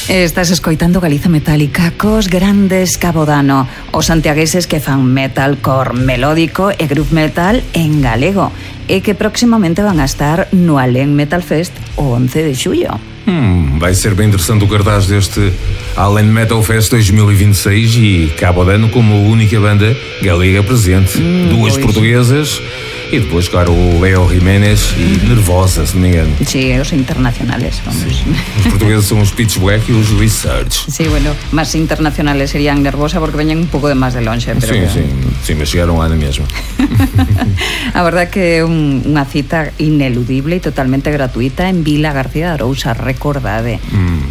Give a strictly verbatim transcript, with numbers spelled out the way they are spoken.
Estás escoitando Galiza Metálica cos grandes Cabodano, os santiagueses que fan metalcore melódico e groove metal en galego, e que próximamente van a estar no Alén Metal Fest o once de xullo. Hum, vai ser bem interessante o cartaz deste Além Metal Fest dois mil e vinte e seis e Cabodano como a única banda galega presente. Hum, Duas pois. portuguesas e depois, claro, o Leo Jiménez e Nervosa, se não me engano. Sí, os internacionales, vamos. Sí. Os portugueses são os Pitch Black e os Research. Sí, bueno, más internacionales serían Nervosa porque veñen un pouco de máis de longe. Pero sí, que... sí, sí, me chegaron lá na mesma. A verdad que é un, unha cita ineludible e totalmente gratuita en Vila García de Arousa, recordade. Mm.